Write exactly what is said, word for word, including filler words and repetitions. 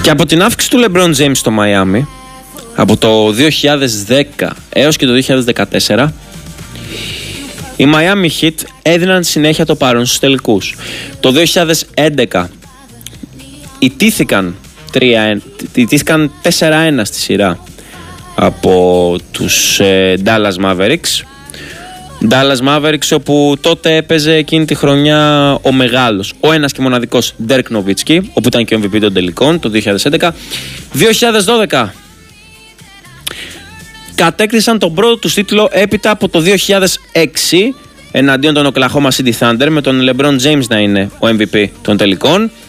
Και από την αύξηση του LeBron James στο Μαϊάμι, από το δύο χιλιάδες δέκα έως και το δύο χιλιάδες δεκατέσσερα, οι Miami Heat έδιναν συνέχεια το παρόν στους τελικούς. Το δύο χιλιάδες έντεκα ιτήθηκαν, ιτήθηκαν τέσσερα ένα στη σειρά από τους ε, Dallas Mavericks. Dallas Mavericks, όπου τότε έπαιζε εκείνη τη χρονιά ο μεγάλος, ο ένας και μοναδικός Dirk Nowitzki, όπου ήταν και ο εμ βι πι των τελικών το δύο χιλιάδες έντεκα. δύο χιλιάδες δώδεκα κατέκτησαν τον πρώτο τους τίτλο έπειτα από το δύο χιλιάδες έξι εναντίον των Oklahoma City Thunder, με τον LeBron James να είναι ο εμ βι πι των τελικών.